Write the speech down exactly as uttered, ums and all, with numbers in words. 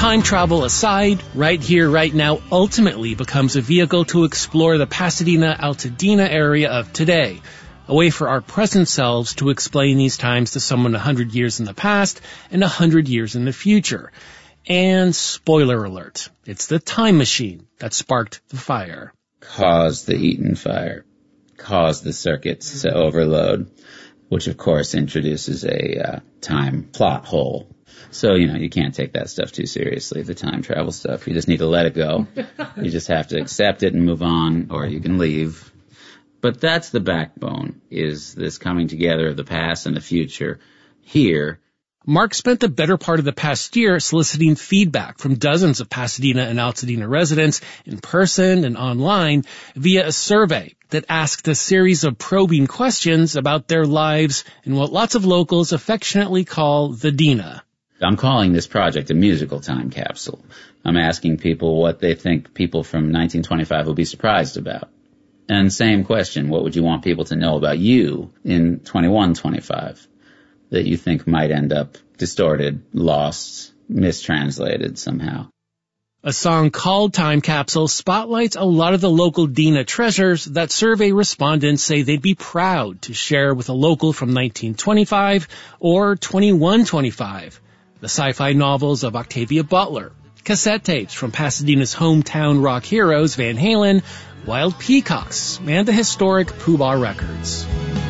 Time travel aside, Right Here, Right Now ultimately becomes a vehicle to explore the Pasadena-Altadena area of today, a way for our present selves to explain these times to someone a hundred years in the past and a hundred years in the future. And spoiler alert, it's the time machine that sparked the fire. Caused the Eaton fire. Caused the circuits to overload, which of course introduces a uh, time plot hole. So, you know, you can't take that stuff too seriously, the time travel stuff. You just need to let it go. You just have to accept it and move on, or you can leave. But that's the backbone, is this coming together of the past and the future here. Mark spent the better part of the past year soliciting feedback from dozens of Pasadena and Altadena residents in person and online via a survey that asked a series of probing questions about their lives in what lots of locals affectionately call the Dena. I'm calling this project a musical time capsule. I'm asking people what they think people from nineteen twenty-five will be surprised about. And same question, what would you want people to know about you in twenty-one twenty-five that you think might end up distorted, lost, mistranslated somehow? A song called Time Capsule spotlights a lot of the local Dena treasures that survey respondents say they'd be proud to share with a local from nineteen twenty-five or twenty-one twenty-five. The sci-fi novels of Octavia Butler, cassette tapes from Pasadena's hometown rock heroes Van Halen, Wild Peacocks, and the historic Pooh Bah Records.